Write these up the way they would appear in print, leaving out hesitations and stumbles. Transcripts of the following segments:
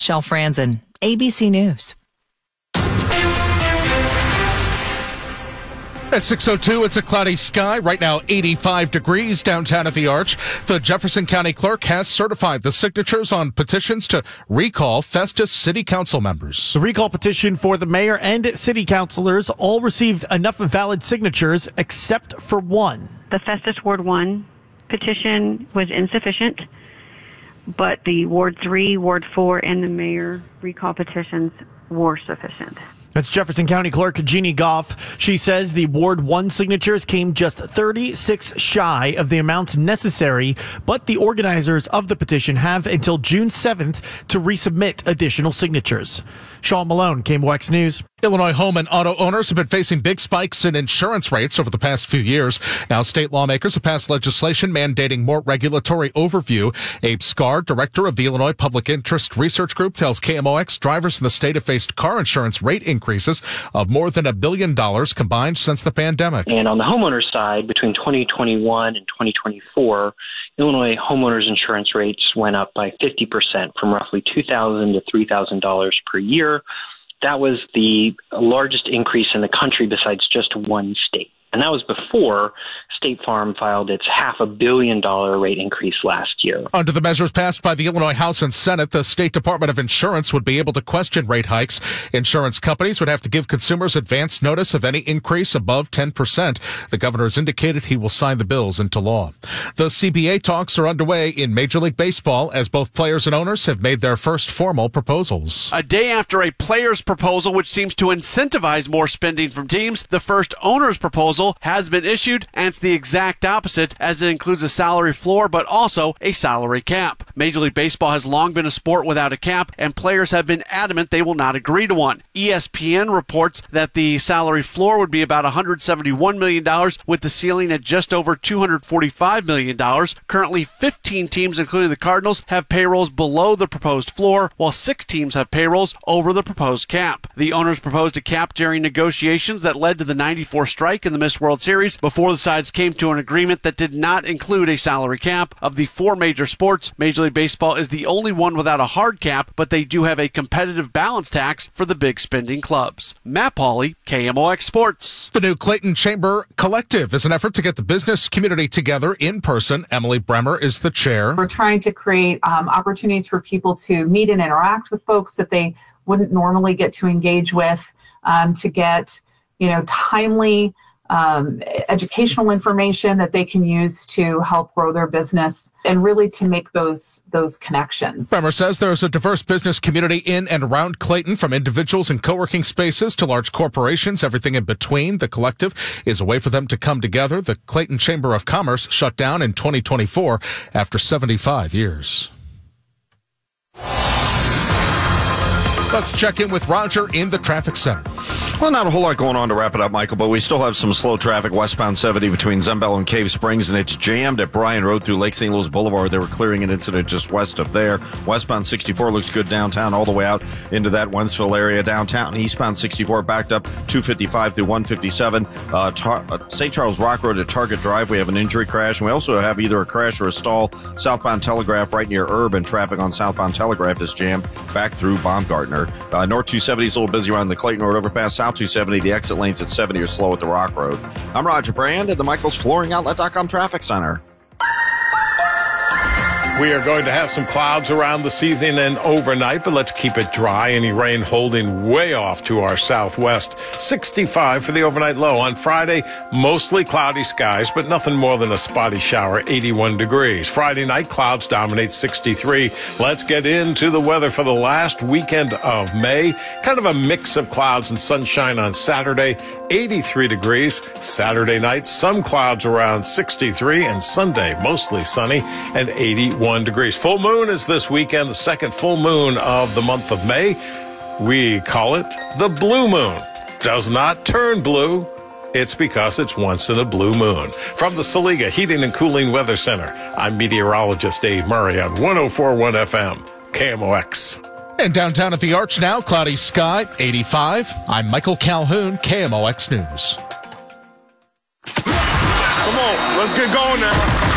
Shel Franzen, ABC News. At 6:02, it's a cloudy sky. Right now, 85 degrees downtown at the Arch. The Jefferson County Clerk has certified the signatures on petitions to recall Festus City Council members. The recall petition for the mayor and city councilors all received enough valid signatures except for one. The Festus Ward 1 petition was insufficient, but the Ward 3, Ward 4, and the mayor recall petitions were sufficient. That's Jefferson County Clerk Jeannie Goff. She says the Ward 1 signatures came just 36 shy of the amounts necessary, but the organizers of the petition have until June 7th to resubmit additional signatures. Sean Malone, KMOX News. Illinois home and auto owners have been facing big spikes in insurance rates over the past few years. Now, state lawmakers have passed legislation mandating more regulatory overview. Abe Scar, director of the Illinois Public Interest Research Group, tells KMOX drivers in the state have faced car insurance rate increases of more than $1 billion combined since the pandemic. And on the homeowner side, between 2021 and 2024, Illinois homeowners insurance rates went up by 50% from roughly $2,000 to $3,000 per year. That was the largest increase in the country besides just one state. And that was before State Farm filed its $500 million rate increase last year. Under the measures passed by the Illinois House and Senate, the State Department of Insurance would be able to question rate hikes. Insurance companies would have to give consumers advance notice of any increase above 10%. The governor has indicated he will sign the bills into law. The CBA talks are underway in Major League Baseball as both players and owners have made their first formal proposals. A day after a player's proposal, which seems to incentivize more spending from teams, the first owner's proposal has been issued, and it's the exact opposite, as it includes a salary floor but also a salary cap. Major League Baseball has long been a sport without a cap, and players have been adamant they will not agree to one. ESPN reports that the salary floor would be about $171 million, with the ceiling at just over $245 million. Currently, 15 teams, including the Cardinals, have payrolls below the proposed floor, while 6 teams have payrolls over the proposed cap. The owners proposed a cap during negotiations that led to the '94 strike in the Miss World Series before the sides came to an agreement that did not include a salary cap. Of the 4 major sports, Major League Baseball is the only one without a hard cap, but they do have a competitive balance tax for the big spending clubs. Matt Pauley, KMOX Sports. The new Clayton Chamber Collective is an effort to get the business community together in person. Emily Bremer is the chair. We're trying to create opportunities for people to meet and interact with folks that they wouldn't normally get to engage with, to get, timely educational information that they can use to help grow their business and really to make those connections. Bremer says there is a diverse business community in and around Clayton, from individuals in co-working spaces to large corporations, everything in between. The collective is a way for them to come together. The Clayton Chamber of Commerce shut down in 2024 after 75 years. Let's check in with Roger in the traffic center. Well, not a whole lot going on to wrap it up, Michael, but we still have some slow traffic westbound 70 between Zembell and Cave Springs, and it's jammed at Bryan Road through Lake St. Louis Boulevard. They were clearing an incident just west of there. Westbound 64 looks good downtown all the way out into that Wentzville area downtown. Eastbound 64 backed up 255 through 157. St. Charles Rock Road at Target Drive, we have an injury crash, and we also have either a crash or a stall. Southbound Telegraph right near Urban. Traffic on southbound Telegraph is jammed back through Baumgartner. North 270 is a little busy around the Clayton Road overpass. South 270, the exit lanes at 70 are slow at the Rock Road. I'm Roger Brand at the Michaels Flooring Outlet.com Traffic Center. We are going to have some clouds around this evening and overnight, but let's keep it dry. Any rain holding way off to our southwest. 65 for the overnight low. On Friday, mostly cloudy skies, but nothing more than a spotty shower, 81 degrees. Friday night, clouds dominate, 63. Let's get into the weather for the last weekend of May. Kind of a mix of clouds and sunshine on Saturday, 83 degrees. Saturday night, some clouds around 63, and Sunday, mostly sunny and 81 degrees. Full moon is this weekend, the second full moon of the month of May. We call it the blue moon. Does not turn blue. It's because it's once in a blue moon. From the Saliga Heating and Cooling Weather Center, I'm meteorologist Dave Murray on 104.1 FM, KMOX. And downtown at the Arch now, cloudy sky, 85. I'm Michael Calhoun, KMOX News. Come on, let's get going now.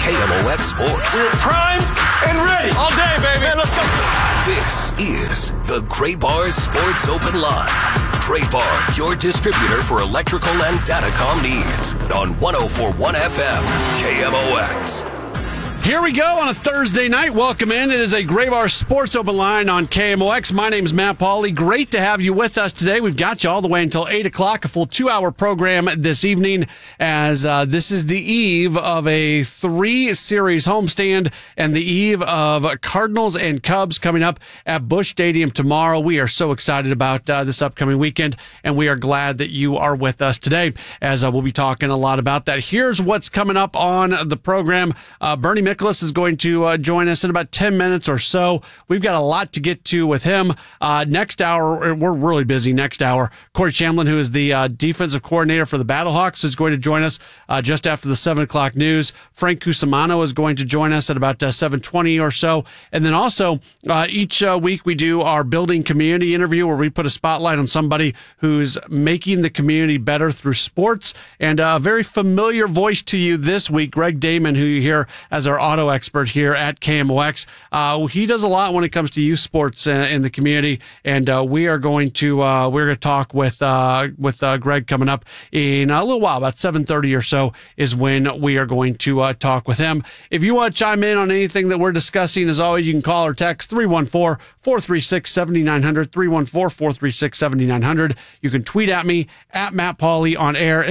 KMOX Sports. We're primed and ready. All day, baby. Man, let's go. This is the Gray Bar Sports Open Live. Gray Bar, your distributor for electrical and datacom needs. On 104.1 FM, KMOX. Here we go on a Thursday night. Welcome in. It is a Gray Bar Sports Open Line on KMOX. My name is Matt Pauley. Great to have you with us today. We've got you all the way until 8 o'clock, a full 2-hour program this evening, as this is the eve of a 3-series homestand and the eve of Cardinals and Cubs coming up at Busch Stadium tomorrow. We are so excited about this upcoming weekend, and we are glad that you are with us today, as we'll be talking a lot about that. Here's what's coming up on the program. Bernie Nicholas is going to join us in about 10 minutes or so. We've got a lot to get to with him. Next hour, we're really busy next hour. Corey Chamblin, who is the defensive coordinator for the Battlehawks, is going to join us just after the 7 o'clock news. Frank Cusimano is going to join us at about 7:20 or so. And then also, each week we do our building community interview, where we put a spotlight on somebody who's making the community better through sports. And a very familiar voice to you this week, Greg Damon, who you hear as our auto expert here at KMOX. He does a lot when it comes to youth sports in the community, and we're going to talk with Greg coming up in a little while. About 7:30 or so is when we are going to talk with him. If you want to chime in on anything that we're discussing, as always, you can call or text 314-436-7900, 314-436-7900. You can tweet at me at Matt Pauley on air,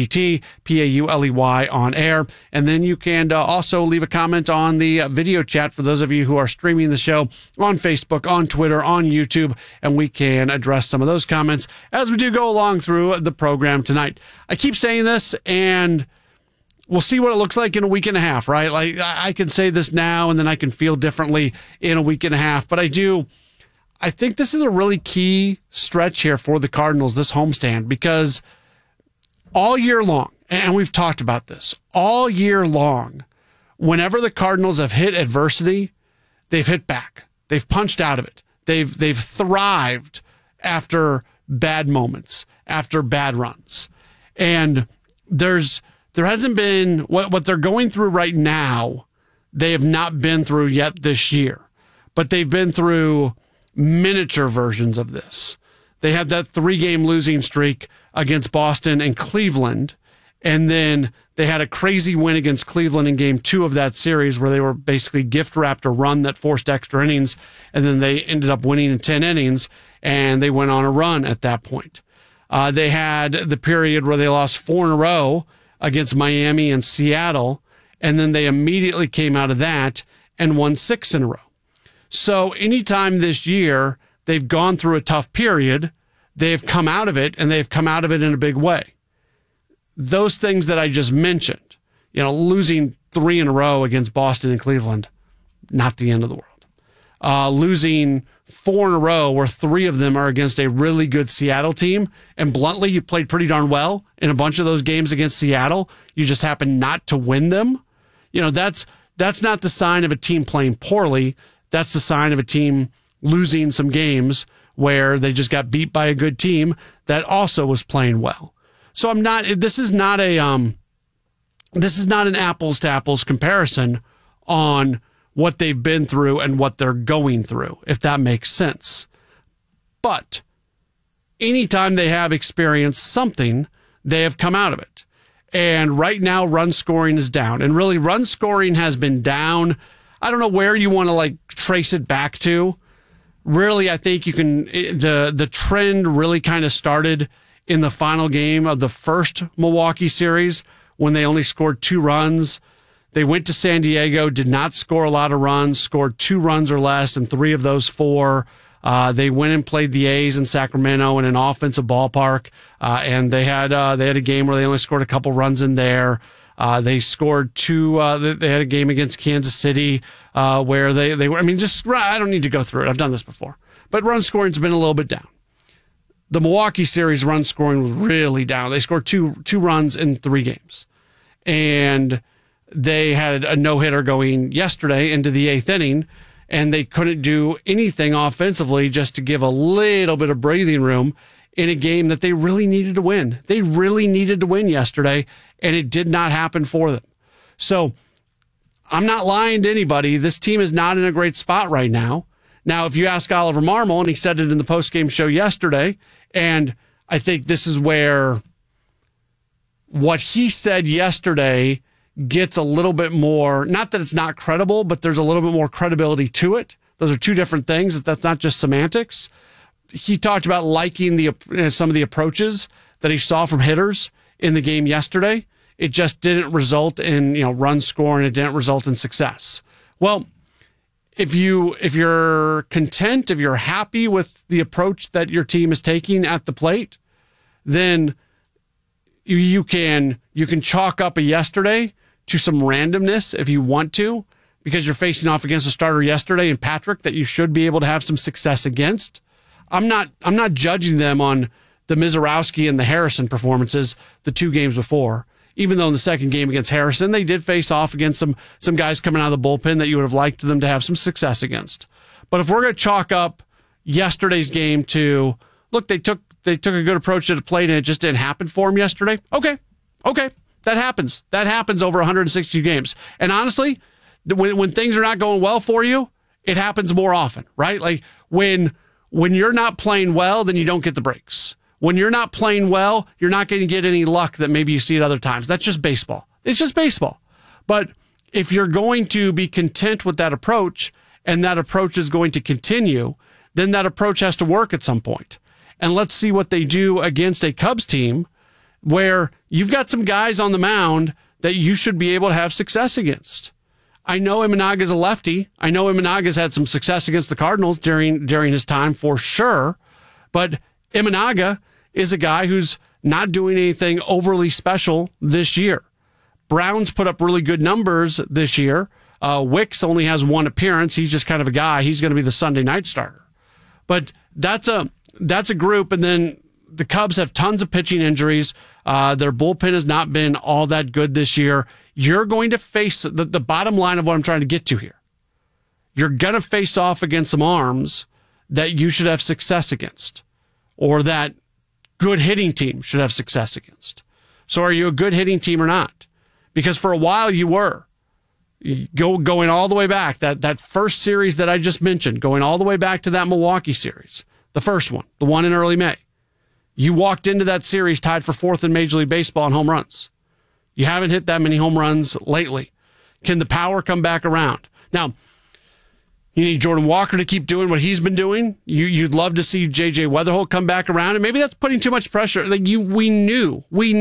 MattPauley on air, and then you can also leave a comment on the video chat for those of you who are streaming the show on Facebook, on Twitter, on YouTube, and we can address some of those comments as we do go along through the program tonight. I keep saying this, and we'll see what it looks like in a week and a half, right? Like, I can say this now, and then I can feel differently in a week and a half, but I think this is a really key stretch here for the Cardinals, this homestand, because all year long, and we've talked about this, all year long, whenever the Cardinals have hit adversity, they've hit back. They've punched out of it. They've thrived after bad moments, after bad runs. And there hasn't been what they're going through right now. They have not been through yet this year, but they've been through miniature versions of this. They had that 3-game losing streak against Boston and Cleveland, and then they had a crazy win against Cleveland in game 2 of that series, where they were basically gift-wrapped a run that forced extra innings, and then they ended up winning in 10 innings, and they went on a run at that point. They had the period where they lost 4 in a row against Miami and Seattle, and then they immediately came out of that and won 6 in a row. So anytime this year they've gone through a tough period, they've come out of it, and they've come out of it in a big way. Those things that I just mentioned, losing 3 in a row against Boston and Cleveland, not the end of the world. Losing 4 in a row, where 3 of them are against a really good Seattle team, and bluntly, you played pretty darn well in a bunch of those games against Seattle. You just happened not to win them. That's not the sign of a team playing poorly. That's the sign of a team losing some games where they just got beat by a good team that also was playing well. So this is not an apples to apples comparison on what they've been through and what they're going through, if that makes sense. But anytime they have experienced something, they have come out of it. And right now, run scoring is down. And really, run scoring has been down. I don't know where you want to trace it back to. Really, I think you can, the trend really kind of started in the final game of the first Milwaukee series, when they only scored 2 runs. They went to San Diego, did not score a lot of runs, scored 2 runs or less, and 3 of those 4. They went and played the A's in Sacramento in an offensive ballpark, and they had a game where they only scored a couple runs in there. They scored 2. They had a game against Kansas City where they were. I mean, I don't need to go through it. I've done this before, but run scoring's been a little bit down. The Milwaukee series run scoring was really down. They scored two runs in 3 games, and they had a no-hitter going yesterday into the 8th inning, and they couldn't do anything offensively just to give a little bit of breathing room in a game that they really needed to win. They really needed to win yesterday, and it did not happen for them. So I'm not lying to anybody. This team is not in a great spot right now. Now, if you ask Oliver Marmol, and he said it in the postgame show yesterday, and I think this is where what he said yesterday gets a little bit more, not that it's not credible, but there's a little bit more credibility to it. Those are two different things. That's not just semantics. He talked about liking some of the approaches that he saw from hitters in the game yesterday. It just didn't result in run scoring. It didn't result in success. Well, if you're content, if you're happy with the approach that your team is taking at the plate, then you can chalk up a yesterday to some randomness if you want to, because you're facing off against a starter yesterday in Patrick that you should be able to have some success against. I'm not judging them on the Mizorowski and the Harrison performances the 2 games before, even though in the second game against Harrison, they did face off against some guys coming out of the bullpen that you would have liked them to have some success against. But if we're going to chalk up yesterday's game to, look, they took a good approach to the plate and it just didn't happen for them yesterday. Okay. That happens. That happens over 162 games. And honestly, when things are not going well for you, it happens more often, right? Like when you're not playing well, then you don't get the breaks. When you're not playing well, you're not going to get any luck that maybe you see at other times. That's just baseball. It's just baseball. But if you're going to be content with that approach, and that approach is going to continue, then that approach has to work at some point. And let's see what they do against a Cubs team where you've got some guys on the mound that you should be able to have success against. I know Imanaga's a lefty. I know Imanaga's had some success against the Cardinals during his time for sure. But Imanaga is a guy who's not doing anything overly special this year. Brown's put up really good numbers this year. Wicks only has 1 appearance. He's just kind of a guy. He's going to be the Sunday night starter. But that's a group. And then the Cubs have tons of pitching injuries. Their bullpen has not been all that good this year. You're going to face the bottom line of what I'm trying to get to here. You're going to face off against some arms that you should have success against, or that good hitting team should have success against. So are you a good hitting team or not? Because for a while you were. Going all the way back, that first series that I just mentioned, going all the way back to that Milwaukee series, the first one, the one in early May. You walked into that series tied for 4th in Major League Baseball in home runs. You haven't hit that many home runs lately. Can the power come back around? Now, you need Jordan Walker to keep doing what he's been doing. You'd love to see J.J. Weatherholt come back around, and maybe that's putting too much pressure. We knew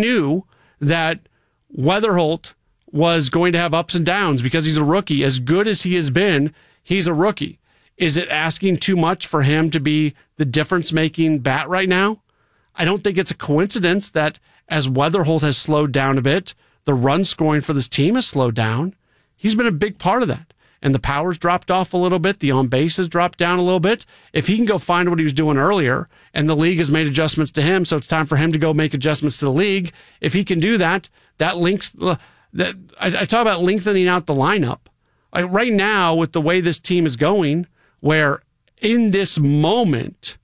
that Weatherholt was going to have ups and downs because he's a rookie. As good as he has been, he's a rookie. Is it asking too much for him to be the difference-making bat right now? I don't think it's a coincidence that as Weatherholt has slowed down a bit, the run scoring for this team has slowed down. He's been a big part of that. And the power's dropped off a little bit. The on base has dropped down a little bit. If he can go find what he was doing earlier, and the league has made adjustments to him, so it's time for him to go make adjustments to the league. If he can do that, that links. I talk about lengthening out the lineup. Right now, with the way this team is going, where in this moment,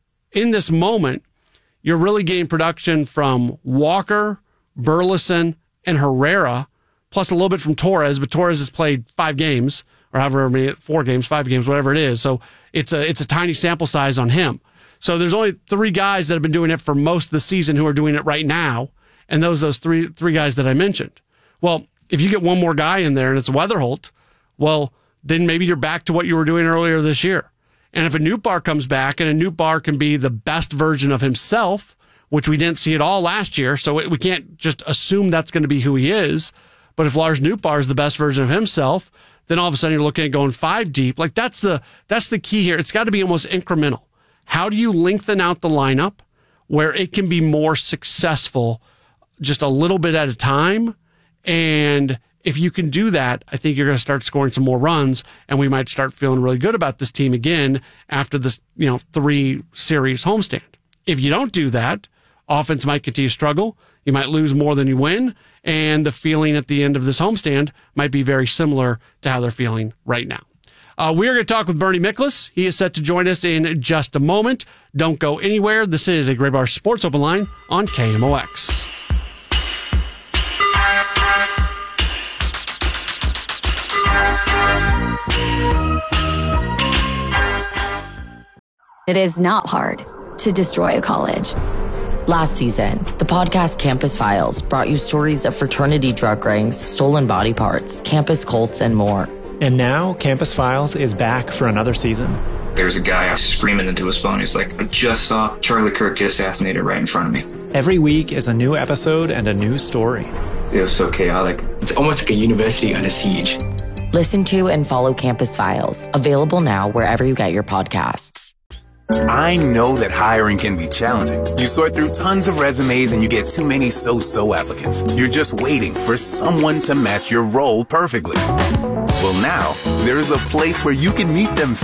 you're really getting production from Walker, Burleson, and Herrera, plus a little bit from Torres, but Torres has played 5 games, or however many, 4 games, 5 games, whatever it is. So it's a tiny sample size on him. So there's only 3 guys that have been doing it for most of the season who are doing it right now, and those three guys that I mentioned. Well, if you get one more guy in there and it's Weatherholt, well, then maybe you're back to what you were doing earlier this year. And if a Nootbaar comes back, and a Nootbaar can be the best version of himself, which we didn't see at all last year, so we can't just assume that's going to be who he is. But if Lars Nootbaar is the best version of himself, then all of a sudden you're looking at going 5 deep. Like that's the key here. It's got to be almost incremental. How do you lengthen out the lineup where it can be more successful just a little bit at a time? And if you can do that, I think you're going to start scoring some more runs, and we might start feeling really good about this team again after this, 3 series homestand. If you don't do that, offense might continue to struggle. You might lose more than you win, and the feeling at the end of this homestand might be very similar to how they're feeling right now. We're going to talk with Bernie Miklasz. He is set to join us in just a moment. Don't go anywhere. This is a Gray Bar Sports Open Line on KMOX. It is not hard to destroy a college. Last season, the podcast Campus Files brought you stories of fraternity drug rings, stolen body parts, campus cults, and more. And now, Campus Files is back for another season. There's a guy screaming into his phone. He's like, I just saw Charlie Kirk get assassinated right in front of me. Every week is a new episode and a new story. It was so chaotic. It's almost like a university under siege. Listen to and follow Campus Files, available now wherever you get your podcasts. I know that hiring can be challenging. You sort through tons of resumes and you get too many so-so applicants. You're just waiting for someone to match your role perfectly. Well, now, there is a place where you can meet them